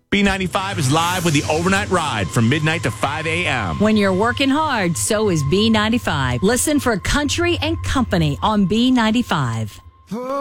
B95 is live with the overnight ride from midnight to 5 a.m. When you're working hard, so is B95. Listen for Country and Company on B95.